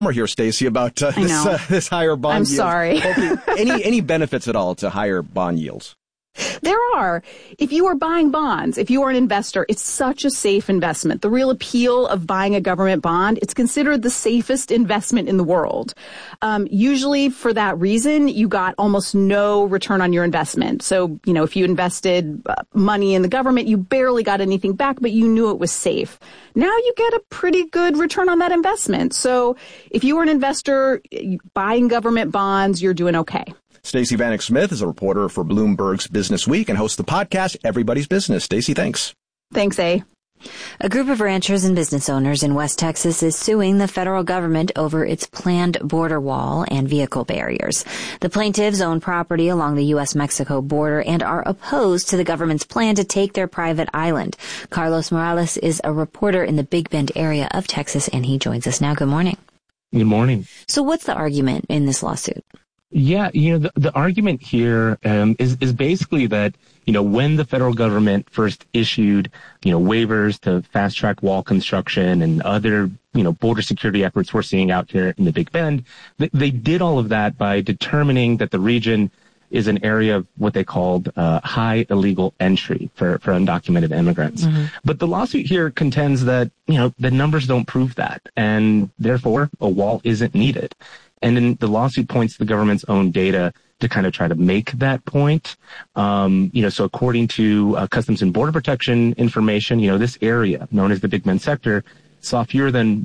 More here, Stacey, about this higher bond I'm yield. sorry. Any benefits at all to higher bond yields? There are. If you are buying bonds, if you are an investor, it's such a safe investment. The real appeal of buying a government bond, it's considered the safest investment in the world. Usually for that reason, you got almost no return on your investment. So, if you invested money in the government, you barely got anything back, but you knew it was safe. Now you get a pretty good return on that investment. So if you are an investor buying government bonds, you're doing okay. Stacey Vanek Smith is a reporter for Bloomberg's Business Week and hosts the podcast Everybody's Business. Stacey, thanks. Thanks, A. A group of ranchers and business owners in West Texas is suing the federal government over its planned border wall and vehicle barriers. The plaintiffs own property along the U.S.-Mexico border and are opposed to the government's plan to take their private island. Carlos Morales is a reporter in the Big Bend area of Texas, and he joins us now. Good morning. Good morning. So what's the argument in this lawsuit? Yeah, the argument here is basically that, when the federal government first issued, waivers to fast track wall construction and other, border security efforts we're seeing out here in the Big Bend, they did all of that by determining that the region is an area of what they called high illegal entry for undocumented immigrants. Mm-hmm. But the lawsuit here contends that, the numbers don't prove that, and therefore a wall isn't needed. And then the lawsuit points to the government's own data to kind of try to make that point. So according to Customs and Border Protection information, this area known as the Big Bend sector saw fewer than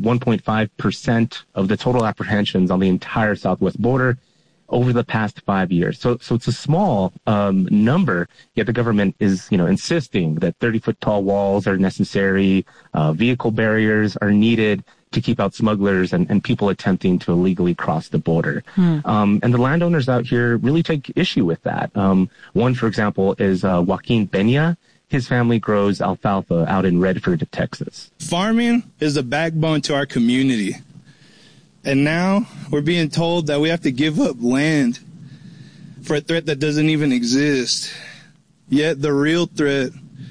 1.5% of the total apprehensions on the entire southwest border over the past 5 years. So it's a small number, yet the government is, insisting that 30-foot tall walls are necessary, vehicle barriers are needed to keep out smugglers and people attempting to illegally cross the border. And the landowners out here really take issue with that. One, for example, is Joaquin Peña. His family grows alfalfa out in Redford, Texas. Farming is the backbone to our community. And now we're being told that we have to give up land for a threat that doesn't even exist. Yet the real threat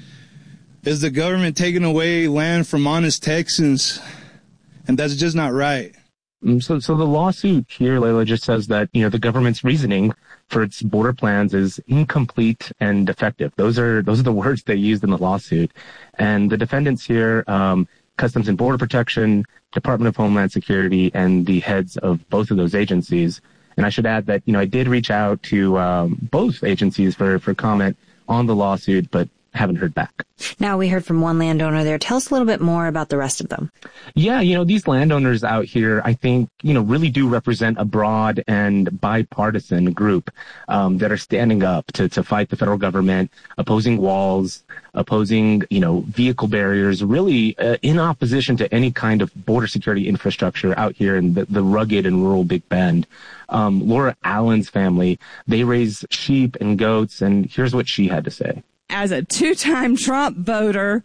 is the government taking away land from honest Texans. And that's just not right. So the lawsuit here, Layla, just says that, the government's reasoning for its border plans is incomplete and defective. Those are the words they used in the lawsuit. And the defendants here, Customs and Border Protection, Department of Homeland Security, and the heads of both of those agencies. And I should add that, I did reach out to both agencies for comment on the lawsuit, but haven't heard back. Now, we heard from one landowner there. Tell us a little bit more about the rest of them. Yeah, these landowners out here, I think, really do represent a broad and bipartisan group that are standing up to fight the federal government, opposing walls, opposing, vehicle barriers, really in opposition to any kind of border security infrastructure out here in the rugged and rural Big Bend. Laura Allen's family, they raise sheep and goats, and here's what she had to say. As a two-time Trump voter,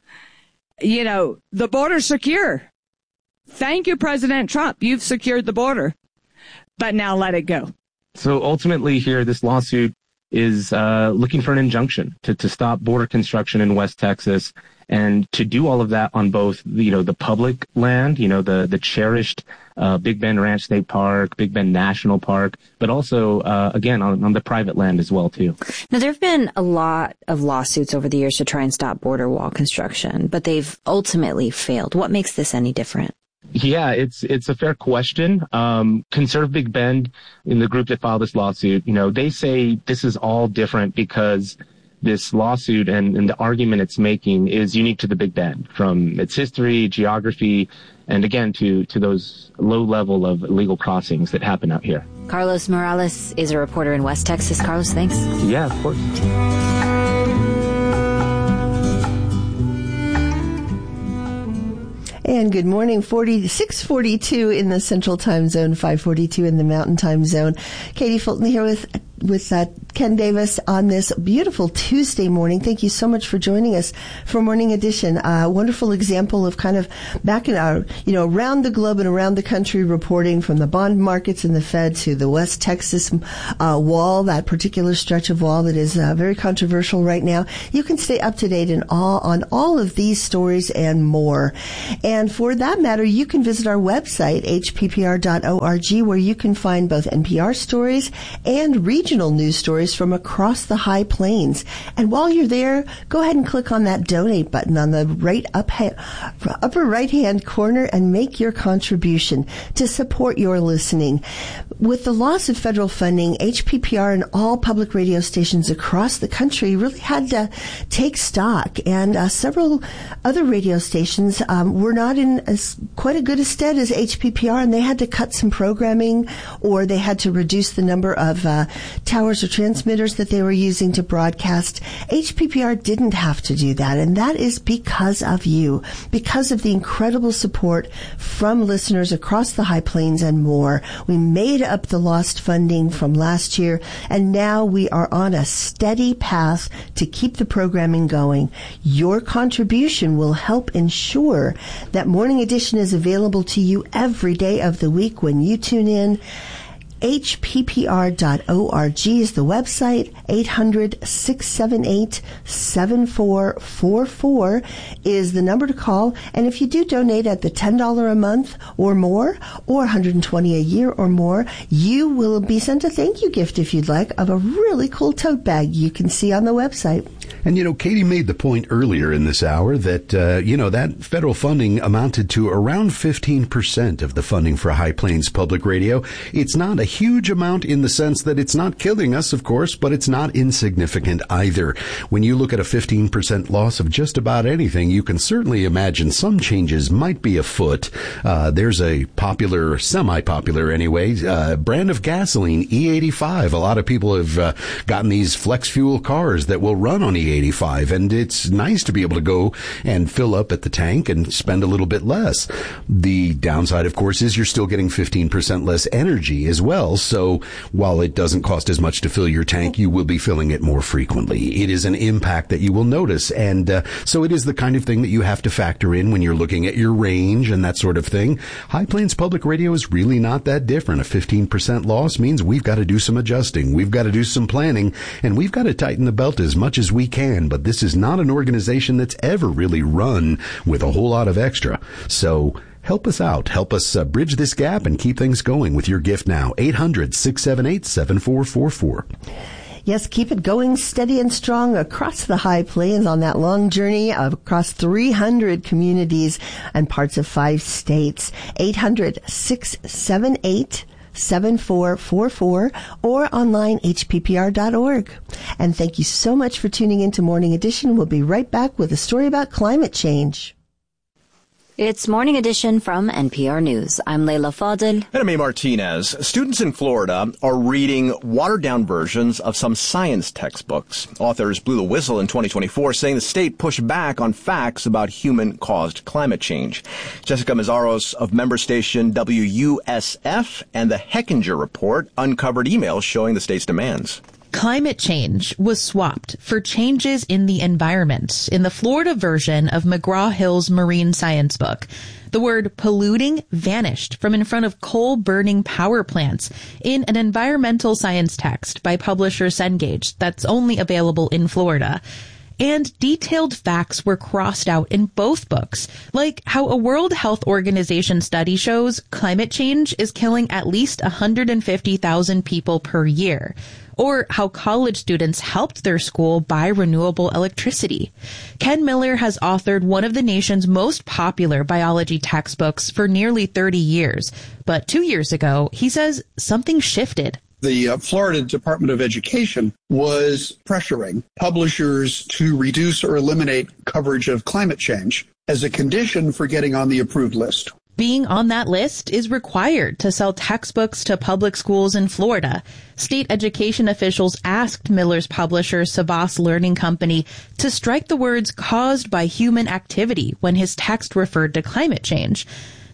the border's secure. Thank you, President Trump. You've secured the border. But now let it go. So ultimately here, this lawsuit is looking for an injunction to stop border construction in West Texas and to do all of that on both, the public land, the cherished Big Bend Ranch State Park, Big Bend National Park, but also, again, on the private land as well, too. Now, there have been a lot of lawsuits over the years to try and stop border wall construction, but they've ultimately failed. What makes this any different? Yeah, it's a fair question. Conserve Big Bend, in the group that filed this lawsuit, they say this is all different because this lawsuit and the argument it's making is unique to the Big Bend, from its history, geography, and again, to those low level of illegal crossings that happen out here. Carlos Morales is a reporter in West Texas. Carlos, thanks. Yeah, of course. And good morning, 6:42 in the Central Time Zone, 5:42 in the Mountain Time Zone. Katie Fulton here with with Ken Davis on this beautiful Tuesday morning. Thank you so much for joining us for Morning Edition. A wonderful example of kind of back in our, around the globe and around the country reporting from the bond markets and the Fed to the West Texas wall, that particular stretch of wall that is very controversial right now. You can stay up to date on all of these stories and more. And for that matter, you can visit our website, hppr.org, where you can find both NPR stories and regional news stories from across the High Plains. And while you're there, go ahead and click on that donate button on the upper right-hand corner and make your contribution to support your listening. With the loss of federal funding, HPPR and all public radio stations across the country really had to take stock, and several other radio stations were not in quite a good a stead as HPPR, and they had to cut some programming, or they had to reduce the number of towers or transmitters that they were using to broadcast. HPPR didn't have to do that, and that is because of you, because of the incredible support from listeners across the High Plains and more. We made up the lost funding from last year, and now we are on a steady path to keep the programming going. Your contribution will help ensure that Morning Edition is available to you every day of the week when you tune in. hppr.org is the website. 800-678-7444 is the number to call. And if you do donate at the $10 a month or more, or $120 a year or more, you will be sent a thank you gift, if you'd like, of a really cool tote bag you can see on the website. And, Katie made the point earlier in this hour that, that federal funding amounted to around 15% of the funding for High Plains Public Radio. It's not a huge amount in the sense that it's not killing us, of course, but it's not insignificant either. When you look at a 15% loss of just about anything, you can certainly imagine some changes might be afoot. There's a popular, semi-popular anyway, brand of gasoline, E85. A lot of people have gotten these flex fuel cars that will run on E85, and it's nice to be able to go and fill up at the tank and spend a little bit less. The downside, of course, is you're still getting 15% less energy as well. So while it doesn't cost as much to fill your tank, you will be filling it more frequently. It is an impact that you will notice. And so it is the kind of thing that you have to factor in when you're looking at your range and that sort of thing. High Plains Public Radio is really not that different. A 15% loss means we've got to do some adjusting. We've got to do some planning, and we've got to tighten the belt as much as we can. But this is not an organization that's ever really run with a whole lot of extra. So help us out. Help us bridge this gap and keep things going with your gift now. 800-678-7444. Yes, keep it going steady and strong across the High Plains on that long journey across 300 communities and parts of 5 states. 800-678-7444 or online hppr.org. And thank you so much for tuning into Morning Edition. We'll be right back with a story about climate change. It's Morning Edition from NPR News. I'm Leila Fadel. And I'm A. Martinez. Students in Florida are reading watered-down versions of some science textbooks. Authors blew the whistle in 2024, saying the state pushed back on facts about human-caused climate change. Jessica Mazzaros of member station WUSF and the Hechinger Report uncovered emails showing the state's demands. Climate change was swapped for changes in the environment in the Florida version of McGraw-Hill's marine science book. The word polluting vanished from in front of coal-burning power plants in an environmental science text by publisher Cengage that's only available in Florida. And detailed facts were crossed out in both books, like how a World Health Organization study shows climate change is killing at least 150,000 people per year, or how college students helped their school buy renewable electricity. Ken Miller has authored one of the nation's most popular biology textbooks for nearly 30 years. But 2 years ago, he says something shifted. The Florida Department of Education was pressuring publishers to reduce or eliminate coverage of climate change as a condition for getting on the approved list. Being on that list is required to sell textbooks to public schools in Florida. State education officials asked Miller's publisher, Savas Learning Company, to strike the words caused by human activity when his text referred to climate change.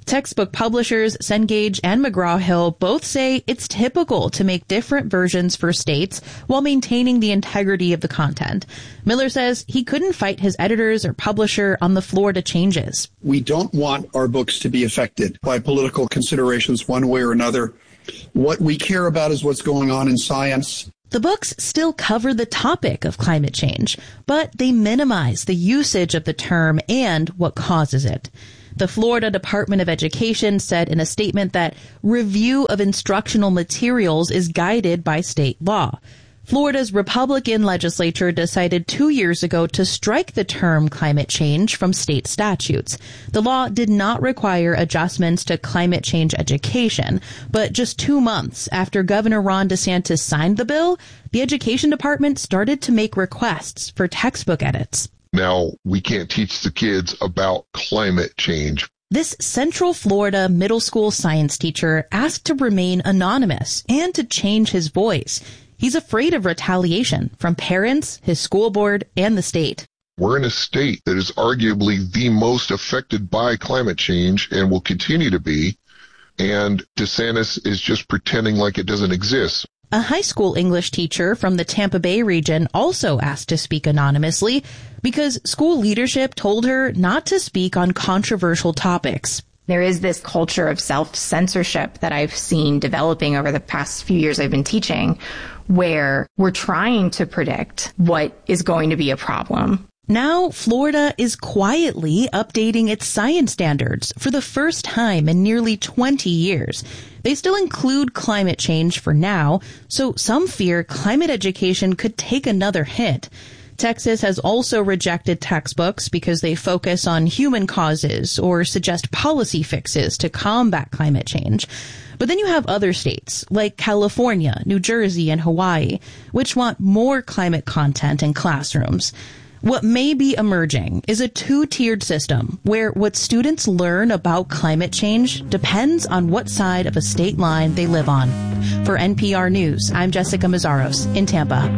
Textbook publishers Cengage and McGraw-Hill both say it's typical to make different versions for states while maintaining the integrity of the content. Miller says he couldn't fight his editors or publisher on the Florida changes. We don't want our books to be affected by political considerations one way or another. What we care about is what's going on in science. The books still cover the topic of climate change, but they minimize the usage of the term and what causes it. The Florida Department of Education said in a statement that review of instructional materials is guided by state law. Florida's Republican legislature decided 2 years ago to strike the term climate change from state statutes. The law did not require adjustments to climate change education, but just 2 months after Governor Ron DeSantis signed the bill, the Education Department started to make requests for textbook edits. Now, we can't teach the kids about climate change. This Central Florida middle school science teacher asked to remain anonymous and to change his voice. He's afraid of retaliation from parents, his school board, and the state. We're in a state that is arguably the most affected by climate change and will continue to be, and DeSantis is just pretending like it doesn't exist. A high school English teacher from the Tampa Bay region also asked to speak anonymously because school leadership told her not to speak on controversial topics. There is this culture of self-censorship that I've seen developing over the past few years I've been teaching, where we're trying to predict what is going to be a problem. Now, Florida is quietly updating its science standards for the first time in nearly 20 years. They still include climate change for now, so some fear climate education could take another hit. Texas has also rejected textbooks because they focus on human causes or suggest policy fixes to combat climate change. But then you have other states like California, New Jersey, and Hawaii, which want more climate content in classrooms. What may be emerging is a two-tiered system where what students learn about climate change depends on what side of a state line they live on. For NPR News, I'm Jessica Mazzaros in Tampa.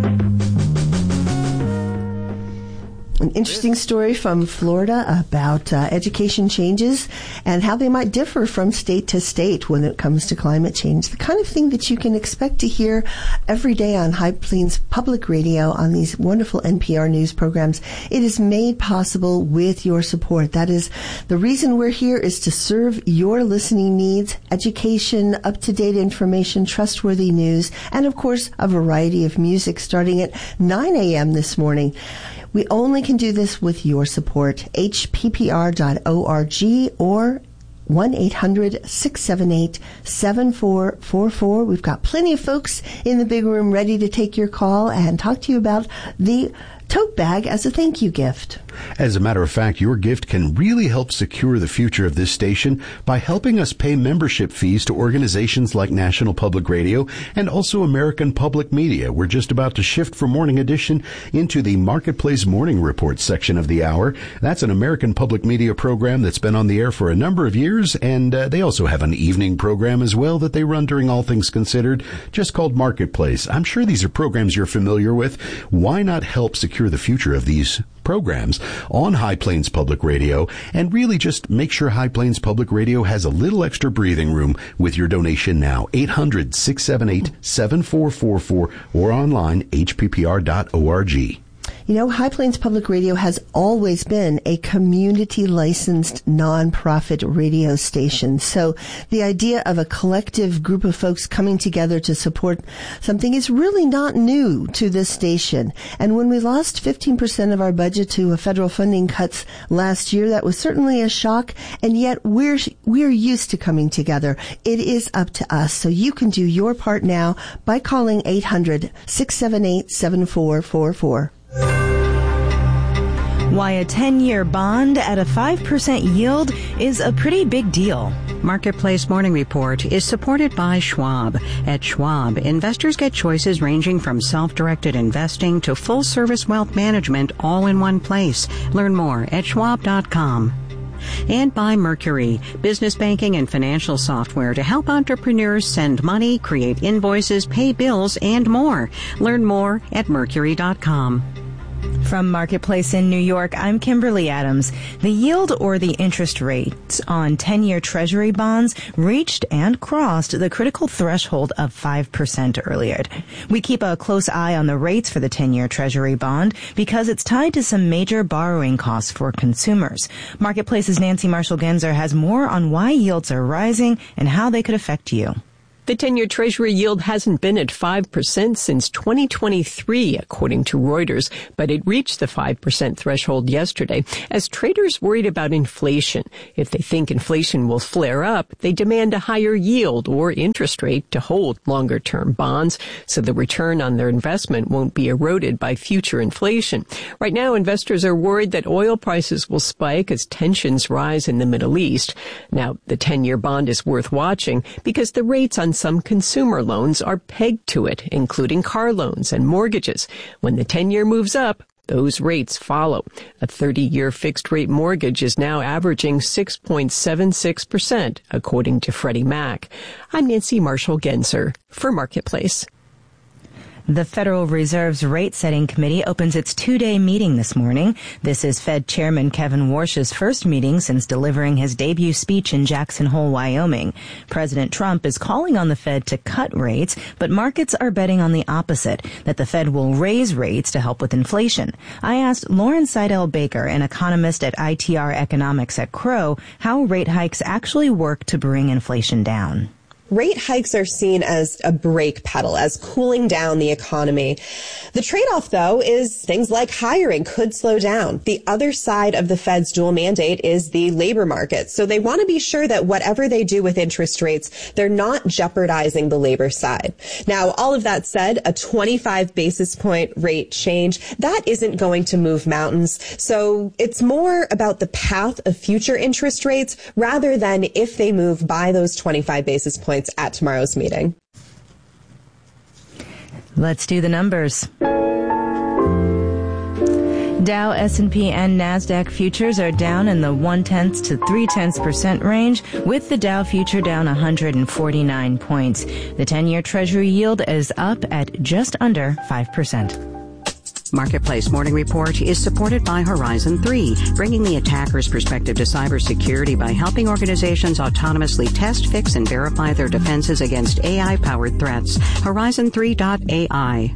An interesting story from Florida about education changes and how they might differ from state to state when it comes to climate change. The kind of thing that you can expect to hear every day on High Plains Public Radio on these wonderful NPR News programs. It is made possible with your support. That is the reason we're here, is to serve your listening needs, education, up-to-date information, trustworthy news, and of course a variety of music starting at 9 a.m. this morning. We only can do this with your support. hppr.org or 1-800-678-7444. We've got plenty of folks in the big room ready to take your call and talk to you about the tote bag as a thank you gift. As a matter of fact, your gift can really help secure the future of this station by helping us pay membership fees to organizations like National Public Radio and also American Public Media. We're just about to shift from Morning Edition into the Marketplace Morning Report section of the hour. That's an American Public Media program that's been on the air for a number of years, and they also have an evening program as well that they run during All Things Considered, just called Marketplace. I'm sure these are programs you're familiar with. Why not help secure the future of these programs on High Plains Public Radio, and really just make sure High Plains Public Radio has a little extra breathing room with your donation now. 800-678-7444 or online, hppr.org. You know, High Plains Public Radio has always been a community-licensed nonprofit radio station. So the idea of a collective group of folks coming together to support something is really not new to this station. And when we lost 15% of our budget to federal funding cuts last year, that was certainly a shock. And yet we're used to coming together. It is up to us. So you can do your part now by calling 800-678-7444. Why a 10-year bond at a 5% yield is a pretty big deal. Marketplace Morning Report is supported by Schwab. At Schwab, investors get choices ranging from self-directed investing to full-service wealth management all in one place. Learn more at schwab.com. And by Mercury, business banking and financial software to help entrepreneurs send money, create invoices, pay bills, and more. Learn more at mercury.com. From Marketplace in New York, I'm Kimberly Adams. The yield or the interest rates on 10-year Treasury bonds reached and crossed the critical threshold of 5% earlier. We keep a close eye on the rates for the 10-year Treasury bond because it's tied to some major borrowing costs for consumers. Marketplace's Nancy Marshall-Genzer has more on why yields are rising and how they could affect you. The 10-year Treasury yield hasn't been at 5% since 2023, according to Reuters, but it reached the 5% threshold yesterday as traders worried about inflation. If they think inflation will flare up, they demand a higher yield or interest rate to hold longer-term bonds, so the return on their investment won't be eroded by future inflation. Right now, investors are worried that oil prices will spike as tensions rise in the Middle East. Now, the 10-year bond is worth watching because the rates on some consumer loans are pegged to it, including car loans and mortgages. When the 10-year moves up, those rates follow. A 30-year fixed-rate mortgage is now averaging 6.76%, according to Freddie Mac. I'm Nancy Marshall-Genzer for Marketplace. The Federal Reserve's rate-setting committee opens its two-day meeting this morning. This is Fed Chairman Kevin Warsh's first meeting since delivering his debut speech in Jackson Hole, Wyoming. President Trump is calling on the Fed to cut rates, but markets are betting on the opposite, that the Fed will raise rates to help with inflation. I asked Lauren Seidel-Baker, an economist at ITR Economics at Crow, how rate hikes actually work to bring inflation down. Rate hikes are seen as a brake pedal, as cooling down the economy. The trade-off, though, is things like hiring could slow down. The other side of the Fed's dual mandate is the labor market. So they want to be sure that whatever they do with interest rates, they're not jeopardizing the labor side. Now, all of that said, a 25 basis point rate change, that isn't going to move mountains. So it's more about the path of future interest rates rather than if they move by those 25 basis points at tomorrow's meeting. Let's do the numbers. Dow, S&P, and NASDAQ futures are down in the 0.1 to 0.3% range, with the Dow future down 149 points. The 10-year Treasury yield is up at just under 5%. Marketplace Morning Report is supported by Horizon 3, bringing the attacker's perspective to cybersecurity by helping organizations autonomously test, fix, and verify their defenses against AI-powered threats. Horizon3.ai.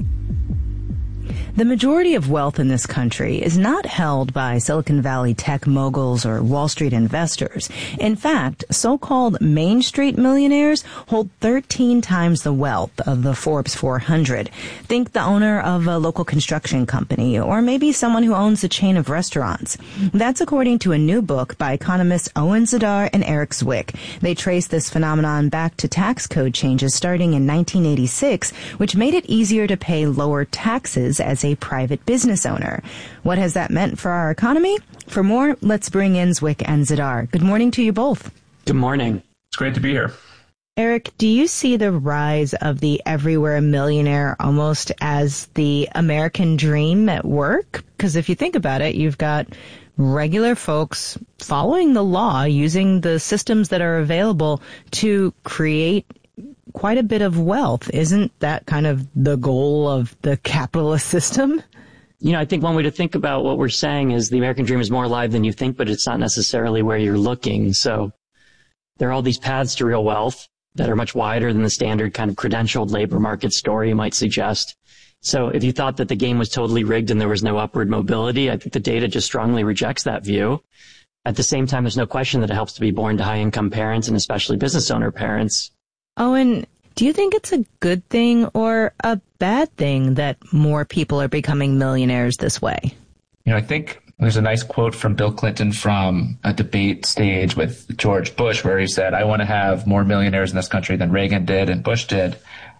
The majority of wealth in this country is not held by Silicon Valley tech moguls or Wall Street investors. In fact, so-called Main Street millionaires hold 13 times the wealth of the Forbes 400. Think the owner of a local construction company, or maybe someone who owns a chain of restaurants. That's according to a new book by economists Owen Zidar and Eric Zwick. They trace this phenomenon back to tax code changes starting in 1986, which made it easier to pay lower taxes as a private business owner. What has that meant for our economy? For more, let's bring in Zwick and Zidar. Good morning to you both. Good morning. It's great to be here. Eric, do you see the rise of the everywhere millionaire almost as the American dream at work? Because if you think about it, you've got regular folks following the law, using the systems that are available to create quite a bit of wealth. Isn't that kind of the goal of the capitalist system? You know, I think one way to think about what we're saying is the American dream is more alive than you think, but it's not necessarily where you're looking. So there are all these paths to real wealth that are much wider than the standard kind of credentialed labor market story you might suggest. So if you thought that the game was totally rigged and there was no upward mobility, I think the data just strongly rejects that view. At the same time, there's no question that it helps to be born to high-income parents and especially business owner parents. Owen, do you think it's a good thing or a bad thing that more people are becoming millionaires this way? You know, I think there's a nice quote from Bill Clinton from a debate stage with George Bush where he said, I want to have more millionaires in this country than Reagan did and Bush did.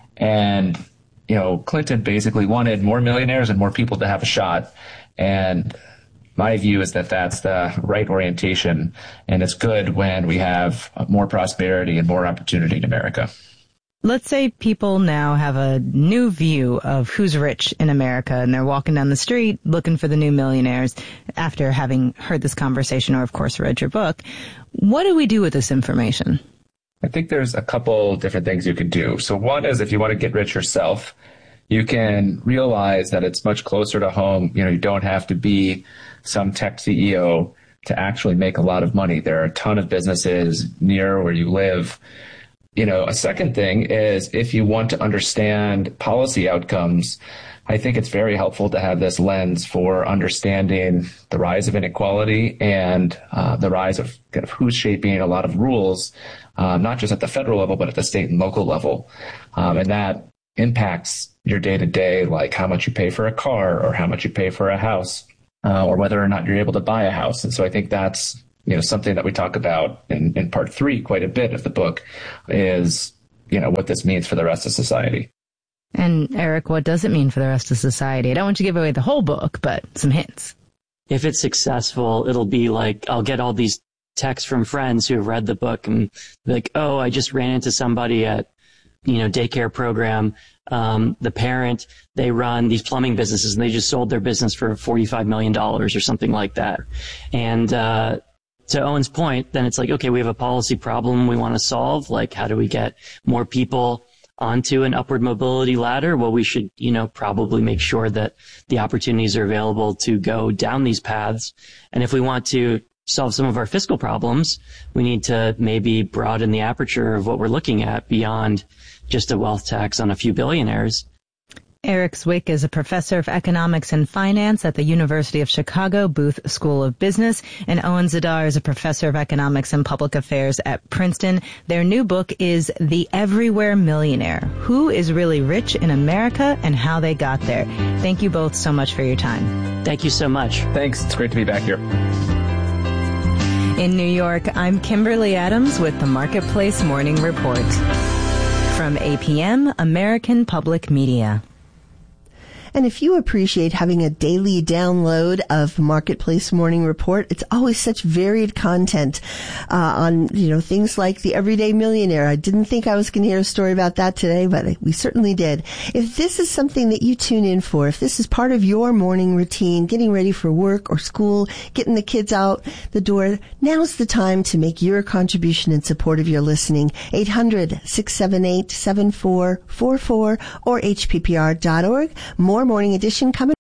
And, you know, Clinton basically wanted more millionaires and more people to have a shot. And my view is that that's the right orientation, and it's good when we have more prosperity and more opportunity in America. Let's say people now have a new view of who's rich in America, and they're walking down the street looking for the new millionaires after having heard this conversation or, of course, read your book. What do we do with this information? I think there's a couple different things you could do. So one is if you want to get rich yourself, you can realize that it's much closer to home. You don't have to be some tech CEO to actually make a lot of money. There are a ton of businesses near where you live. A second thing is, if you want to understand policy outcomes, I think it's very helpful to have this lens for understanding the rise of inequality and the rise of kind of who's shaping a lot of rules, not just at the federal level, but at the state and local level. And that impacts your day-to-day, like how much you pay for a car or how much you pay for a house, or whether or not you're able to buy a house. And so I think that's something that we talk about in part 3 quite a bit of the book is, what this means for the rest of society. And Eric, what does it mean for the rest of society? I don't want you to give away the whole book, but some hints. If it's successful, it'll be like, I'll get all these texts from friends who have read the book and be like, oh, I just ran into somebody at, daycare program. The parent, they run these plumbing businesses and they just sold their business for $45 million or something like that. And, to Owen's point, then it's like, okay, we have a policy problem we want to solve. Like, how do we get more people onto an upward mobility ladder? Well, we should, probably make sure that the opportunities are available to go down these paths. And if we want to solve some of our fiscal problems, we need to maybe broaden the aperture of what we're looking at beyond just a wealth tax on a few billionaires. Eric Zwick is a professor of economics and finance at the University of Chicago Booth School of Business, and Owen Zidar is a professor of economics and public affairs at Princeton. Their new book is The Everywhere Millionaire: Who is Really Rich in America and How They Got There. Thank you both so much for your time. Thank you so much. Thanks. It's great to be back here. In New York, I'm Kimberly Adams with the Marketplace Morning Report. From APM, American Public Media. And if you appreciate having a daily download of Marketplace Morning Report, it's always such varied content on, things like the Everyday Millionaire. I didn't think I was going to hear a story about that today, but we certainly did. If this is something that you tune in for, if this is part of your morning routine, getting ready for work or school, getting the kids out the door, now's the time to make your contribution in support of your listening. 800-678-7444 or hppr.org. More Morning Edition coming.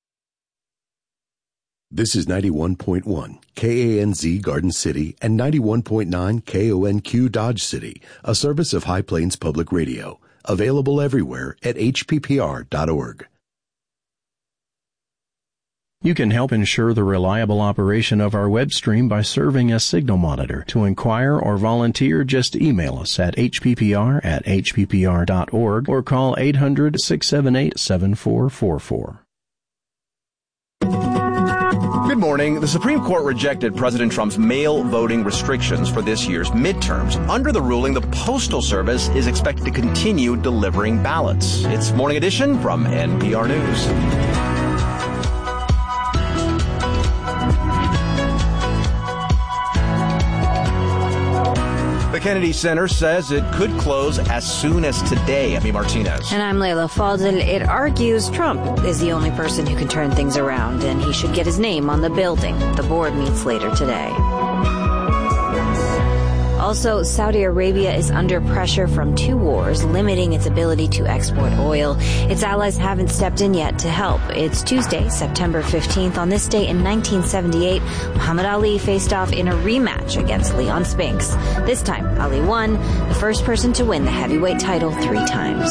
This is 91.1 KANZ Garden City and 91.9 KONQ Dodge City, a service of High Plains Public Radio, available everywhere at hppr.org. You can help ensure the reliable operation of our web stream by serving as signal monitor. To inquire or volunteer, just email us at hppr@hppr.org or call 800-678-7444. Good morning. The Supreme Court rejected President Trump's mail voting restrictions for this year's midterms. Under the ruling, the Postal Service is expected to continue delivering ballots. It's Morning Edition from NPR News. The Kennedy Center says it could close as soon as today. Amy Martinez. And I'm Layla Fadel. It argues Trump is the only person who can turn things around, and he should get his name on the building. The board meets later today. Also, Saudi Arabia is under pressure from two wars, limiting its ability to export oil. Its allies haven't stepped in yet to help. It's Tuesday, September 15th. On this day in 1978, Muhammad Ali faced off in a rematch against Leon Spinks. This time, Ali won, the first person to win the heavyweight title 3 times.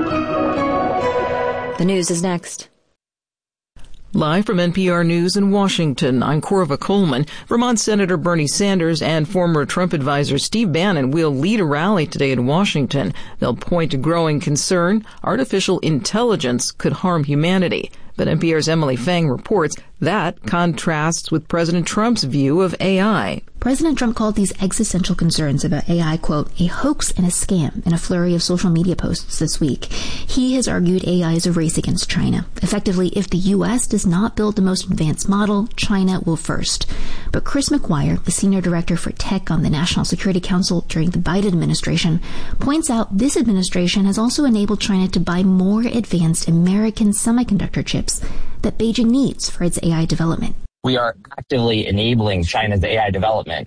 The news is next. Live from NPR News in Washington, I'm Corva Coleman. Vermont Senator Bernie Sanders and former Trump advisor Steve Bannon will lead a rally today in Washington. They'll point to growing concern artificial intelligence could harm humanity. But NPR's Emily Fang reports that contrasts with President Trump's view of AI. President Trump called these existential concerns about AI, quote, a hoax and a scam in a flurry of social media posts this week. He has argued AI is a race against China. Effectively, if the U.S. does not build the most advanced model, China will first. But Chris McGuire, the senior director for tech on the National Security Council during the Biden administration, points out this administration has also enabled China to buy more advanced American semiconductor chips that Beijing needs for its AI development. We are actively enabling China's AI development.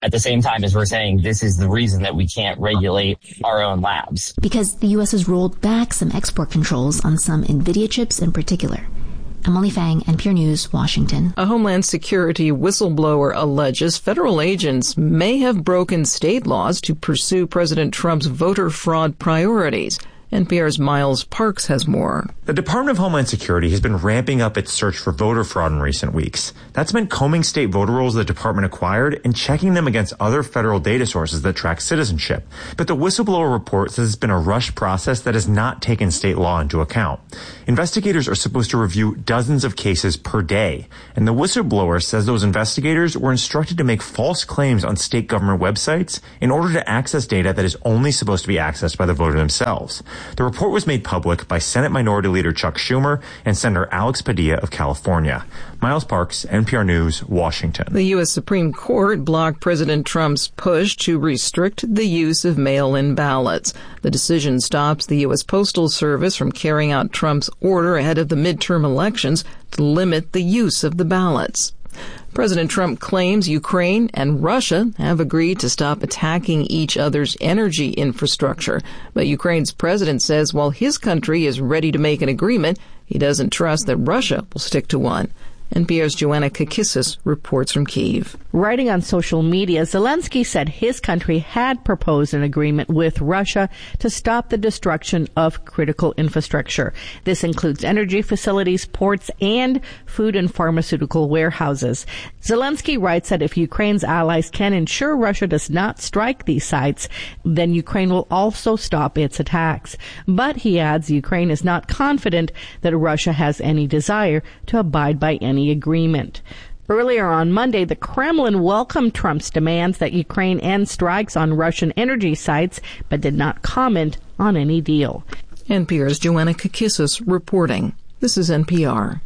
at the same time as we're saying this is the reason that we can't regulate our own labs. Because the U.S. has rolled back some export controls on some NVIDIA chips in particular. Emily Fang, NPR News, Washington. A Homeland Security whistleblower alleges federal agents may have broken state laws to pursue President Trump's voter fraud priorities. NPR's Miles Parks has more. The Department of Homeland Security has been ramping up its search for voter fraud in recent weeks. That's meant combing state voter rolls the department acquired and checking them against other federal data sources that track citizenship. But the whistleblower report says it's been a rushed process that has not taken state law into account. Investigators are supposed to review dozens of cases per day, and the whistleblower says those investigators were instructed to make false claims on state government websites in order to access data that is only supposed to be accessed by the voter themselves. The report was made public by Senate Minority Leader Chuck Schumer and Senator Alex Padilla of California. Miles Parks, NPR News, Washington. The U.S. Supreme Court blocked President Trump's push to restrict the use of mail-in ballots. The decision stops the U.S. Postal Service from carrying out Trump's order ahead of the midterm elections to limit the use of the ballots. President Trump claims Ukraine and Russia have agreed to stop attacking each other's energy infrastructure. But Ukraine's president says while his country is ready to make an agreement, he doesn't trust that Russia will stick to one. NPR's Joanna Kakissis reports from Kyiv. Writing on social media, Zelensky said his country had proposed an agreement with Russia to stop the destruction of critical infrastructure. This includes energy facilities, ports, and food and pharmaceutical warehouses. Zelensky writes that if Ukraine's allies can ensure Russia does not strike these sites, then Ukraine will also stop its attacks. But he adds Ukraine is not confident that Russia has any desire to abide by any agreement. Earlier on Monday, the Kremlin welcomed Trump's demands that Ukraine end strikes on Russian energy sites, but did not comment on any deal. NPR's Joanna Kakissis reporting. This is NPR.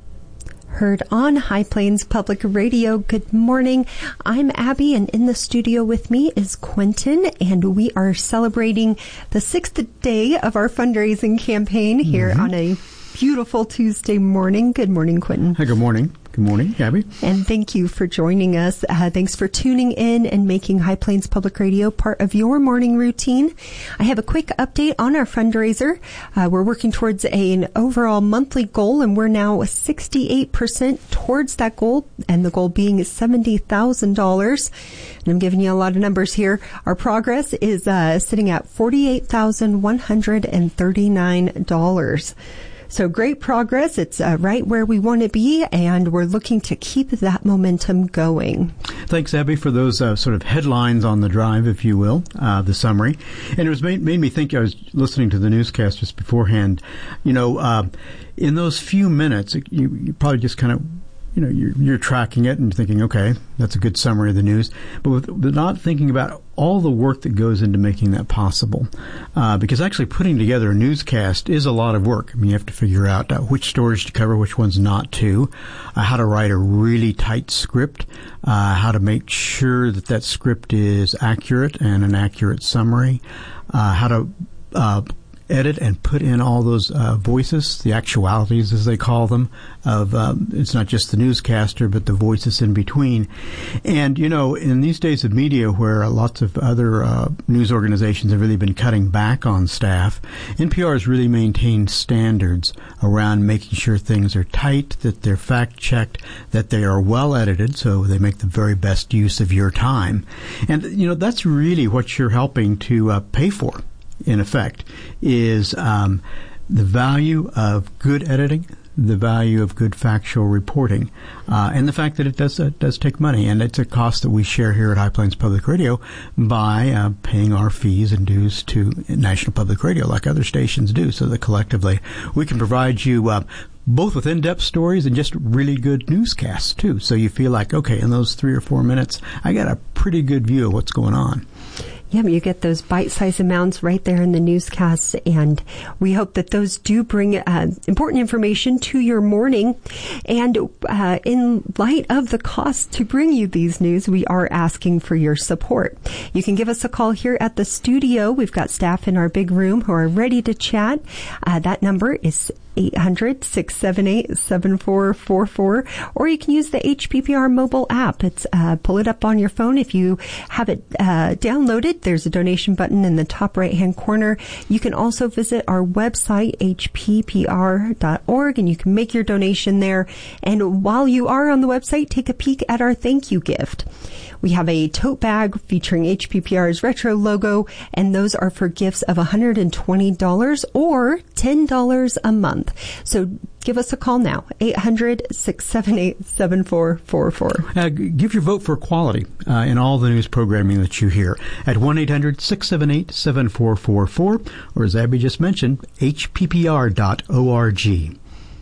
Heard on High Plains Public Radio. Good morning. I'm Abby, and in the studio with me is Quentin, and we are celebrating the 6th day of our fundraising campaign here on a beautiful Tuesday morning. Good morning, Quentin. Hi, good morning. Good morning, Abby. And thank you for joining us. Thanks for tuning in and making High Plains Public Radio part of your morning routine. I have a quick update on our fundraiser. We're working towards an overall monthly goal, and we're now 68% towards that goal, and the goal being $70,000. And I'm giving you a lot of numbers here. Our progress is sitting at $48,139. So great progress. It's right where we want to be, and we're looking to keep that momentum going. Thanks, Abby, for those sort of headlines on the drive, if you will, the summary. And it was made me think, I was listening to the newscast just beforehand, in those few minutes, you probably just kind of, you're tracking it and thinking, okay, that's a good summary of the news, but with not thinking about all the work that goes into making that possible. Because actually putting together a newscast is a lot of work. I mean, you have to figure out which stories to cover, which ones not to, how to write a really tight script, how to make sure that script is accurate and an accurate summary, how to edit and put in all those voices, the actualities as they call them, of it's not just the newscaster but the voices in between. And in these days of media where lots of other news organizations have really been cutting back on staff, NPR has really maintained standards around making sure things are tight, that they're fact checked, that they are well edited so they make the very best use of your time. And that's really what you're helping to pay for, in effect, is the value of good editing, the value of good factual reporting, and the fact that it does take money. And it's a cost that we share here at High Plains Public Radio by paying our fees and dues to National Public Radio like other stations do, so that collectively we can provide you both with in-depth stories and just really good newscasts, too. So you feel like, okay, in those 3 or 4 minutes, I got a pretty good view of what's going on. Yeah, you get those bite-sized amounts right there in the newscasts, and we hope that those do bring important information to your morning. And in light of the cost to bring you these news, we are asking for your support. You can give us a call here at the studio. We've got staff in our big room who are ready to chat. That number is 800-678-7444, or you can use the HPPR mobile app. It's pull it up on your phone. If you have it downloaded, there's a donation button in the top right-hand corner. You can also visit our website, hppr.org, and you can make your donation there. And while you are on the website, take a peek at our thank you gift. We have a tote bag featuring HPPR's retro logo, and those are for gifts of $120 or $10 a month. So give us a call now, 800-678-7444. Give your vote for quality in all the news programming that you hear at 1-800-678-7444, or as Abby just mentioned, hppr.org.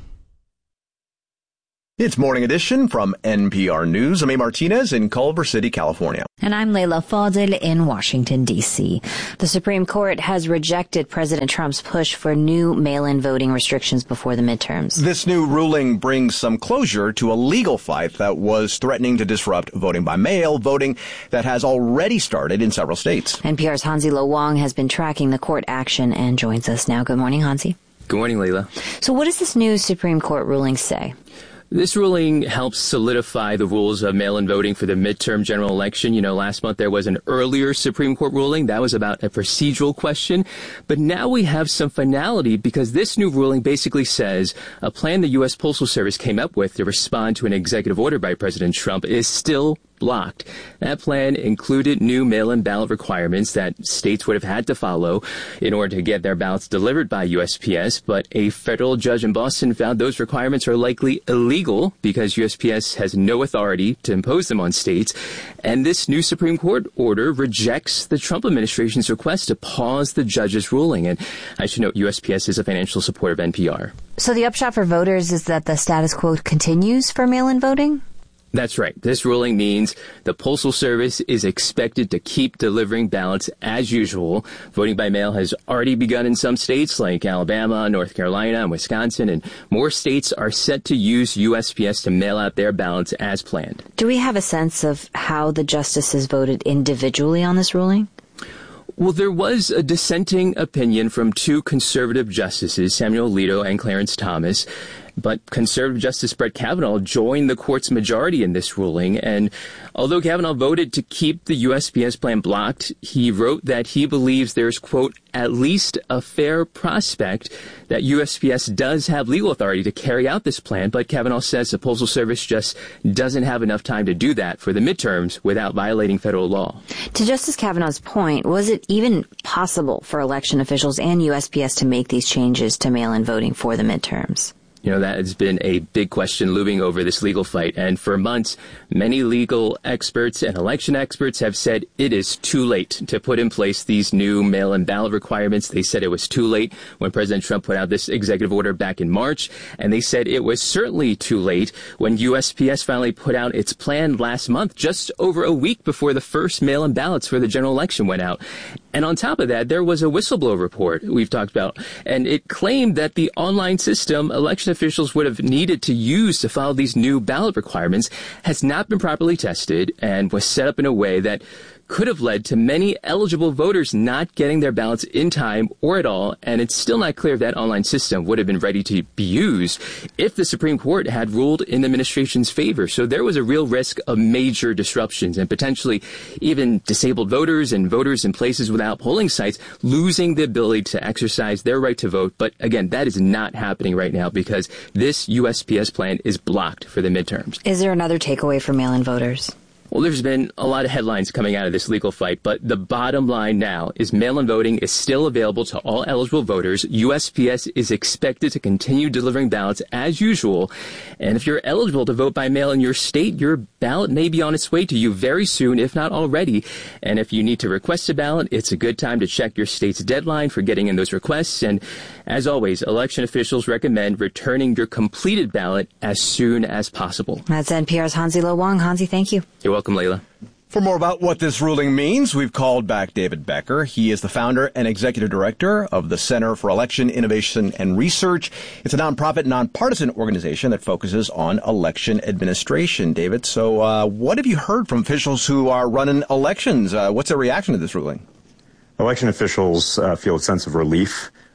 It's Morning Edition from NPR News. I'm A. Martinez in Culver City, California. And I'm Leila Fadel in Washington, D.C. The Supreme Court has rejected President Trump's push for new mail-in voting restrictions before the midterms. This new ruling brings some closure to a legal fight that was threatening to disrupt voting by mail, voting that has already started in several states. NPR's Hansi Lo Wang has been tracking the court action and joins us now. Good morning, Hansi. Good morning, Leila. So what does this new Supreme Court ruling say? This ruling helps solidify the rules of mail-in voting for the midterm general election. You know, last month there was an earlier Supreme Court ruling. That was about a procedural question. But now we have some finality because this new ruling basically says a plan the U.S. Postal Service came up with to respond to an executive order by President Trump is still blocked. That plan included new mail-in ballot requirements that states would have had to follow in order to get their ballots delivered by USPS, but a federal judge in Boston found those requirements are likely illegal because USPS has no authority to impose them on states. And this new Supreme Court order rejects the Trump administration's request to pause the judge's ruling. And I should note USPS is a financial supporter of NPR. So the upshot for voters is that the status quo continues for mail-in voting? That's right. This ruling means the Postal Service is expected to keep delivering ballots as usual. Voting by mail has already begun in some states like Alabama, North Carolina, and Wisconsin, and more states are set to use USPS to mail out their ballots as planned. Do we have a sense of how the justices voted individually on this ruling? Well, there was a dissenting opinion from two conservative justices, Samuel Alito and Clarence Thomas. But conservative Justice Brett Kavanaugh joined the court's majority in this ruling. And although Kavanaugh voted to keep the USPS plan blocked, he wrote that he believes there's, quote, at least a fair prospect that USPS does have legal authority to carry out this plan. But Kavanaugh says the Postal Service just doesn't have enough time to do that for the midterms without violating federal law. To Justice Kavanaugh's point, was it even possible for election officials and USPS to make these changes to mail-in voting for the midterms? You know, that has been a big question looming over this legal fight. And for months, many legal experts and election experts have said it is too late to put in place these new mail-in ballot requirements. They said it was too late when President Trump put out this executive order back in March. And they said it was certainly too late when USPS finally put out its plan last month, just over a week before the first mail-in ballots for the general election went out. And on top of that, there was a whistleblower report we've talked about, and it claimed that the online system election officials would have needed to use to follow these new ballot requirements has not been properly tested and was set up in a way that could have led to many eligible voters not getting their ballots in time or at all, and it's still not clear if that online system would have been ready to be used if the Supreme Court had ruled in the administration's favor. So there was a real risk of major disruptions and potentially even disabled voters and voters in places without polling sites losing the ability to exercise their right to vote. But again, that is not happening right now because this USPS plan is blocked for the midterms. Is there another takeaway for mail-in voters? Well, there's been a lot of headlines coming out of this legal fight, but the bottom line now is mail-in voting is still available to all eligible voters. USPS is expected to continue delivering ballots as usual. And if you're eligible to vote by mail in your state, your ballot may be on its way to you very soon, if not already. And if you need to request a ballot, it's a good time to check your state's deadline for getting in those requests. And as always, election officials recommend returning your completed ballot as soon as possible. That's NPR's Hansi Lo Wang. Hansi, thank you. You're welcome, Leila. For more about what this ruling means, we've called back David Becker. He is the founder and executive director of the Center for Election Innovation and Research. It's a nonprofit, nonpartisan organization that focuses on election administration. David, so what have you heard from officials who are running elections? What's their reaction to this ruling? Election officials feel a sense of relief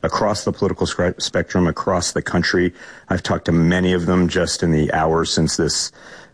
across the political spectrum, across the country. I've talked to many of them just in the hours since this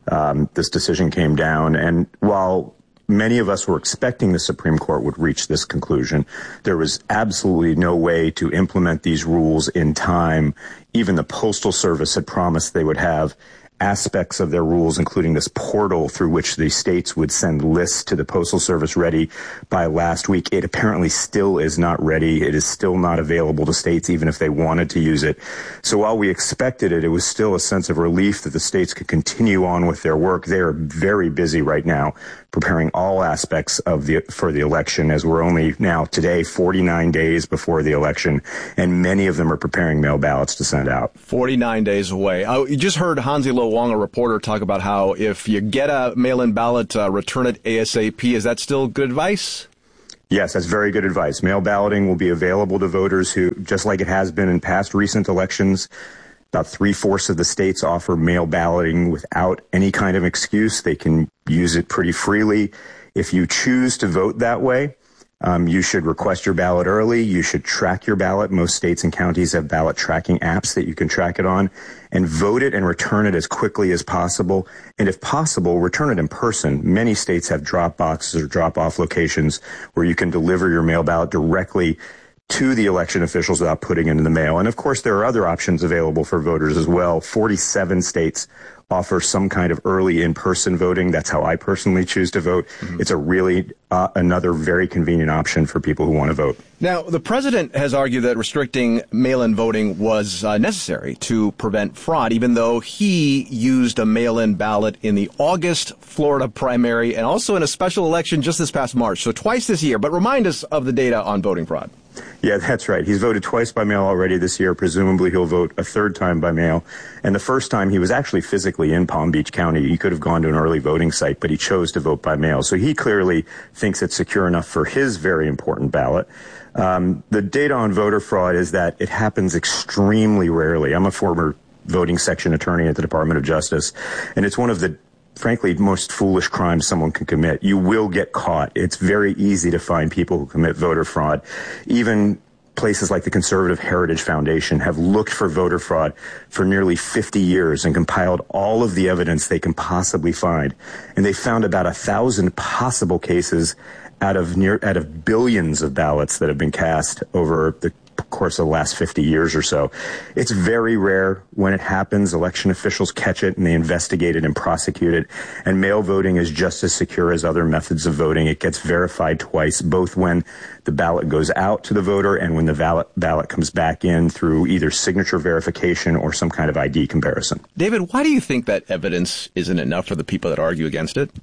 decision came down. And while many of us were expecting the Supreme Court would reach this conclusion, there was absolutely no way to implement these rules in time. Even the Postal Service had promised they would have aspects of their rules, including this portal through which the states would send lists to the Postal Service, ready by last week. It apparently still is not ready. It is still not available to states, even if they wanted to use it. So while we expected it, it was still a sense of relief that the states could continue on with their work. They are very busy right now preparing all aspects of for the election, as we're only now today 49 days before the election, and many of them are preparing mail ballots to send out. 49 days away. You just heard Hansi Lo Wong, a reporter, talk about how if you get a mail-in ballot, return it ASAP. Is that still good advice? Yes, that's very good advice. Mail balloting will be available to voters who, just like it has been in past recent elections, about 3/4 of the states offer mail balloting without any kind of excuse. They can use it pretty freely. If you choose to vote that way, you should request your ballot early. You should track your ballot. Most states and counties have ballot tracking apps that you can track it on, and vote it and return it as quickly as possible. And if possible, return it in person. Many states have drop boxes or drop-off locations where you can deliver your mail ballot directly to the election officials without putting it in the mail. And of course, there are other options available for voters as well. 47 states offer some kind of early in-person voting. That's how I personally choose to vote. Mm-hmm. It's a really another very convenient option for people who want to vote. Now, the president has argued that restricting mail-in voting was necessary to prevent fraud, even though he used a mail-in ballot in the August Florida primary and also in a special election just this past March, so twice this year. But remind us of the data on voting fraud. Yeah, that's right. He's voted twice by mail already this year. Presumably he'll vote a third time by mail. And the first time he was actually physically in Palm Beach County. He could have gone to an early voting site, but he chose to vote by mail. So he clearly thinks it's secure enough for his very important ballot. The data on voter fraud is that it happens extremely rarely. I'm a former voting section attorney at the Department of Justice, and it's one of the frankly, most foolish crimes someone can commit. You will get caught. It's very easy to find people who commit voter fraud. Even places like the Conservative Heritage Foundation have looked for voter fraud for nearly 50 years and compiled all of the evidence they can possibly find. And they found about 1,000 possible cases out of billions of ballots that have been cast over the course of the last 50 years or so. It's very rare when it happens. Election officials catch it and they investigate it and prosecute it. And mail voting is just as secure as other methods of voting. It gets verified twice, both when the ballot goes out to the voter and when the ballot comes back in through either signature verification or some kind of ID comparison. David, why do you think that evidence isn't enough for the people that argue against it?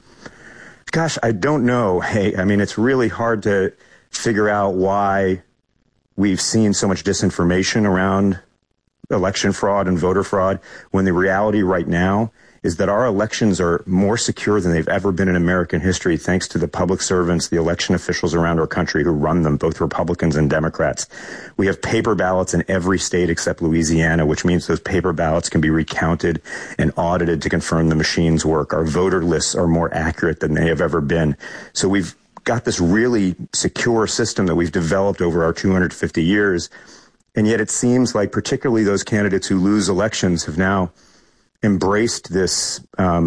Gosh, I don't know. Hey, I mean, it's really hard to figure out why we've seen so much disinformation around election fraud and voter fraud when the reality right now is that our elections are more secure than they've ever been in American history, thanks to the public servants, the election officials around our country who run them, both Republicans and Democrats. We have paper ballots in every state except Louisiana, which means those paper ballots can be recounted and audited to confirm the machines work. Our voter lists are more accurate than they have ever been. So we've got this really secure system that we've developed over our 250 years. And yet it seems like particularly those candidates who lose elections have now embraced this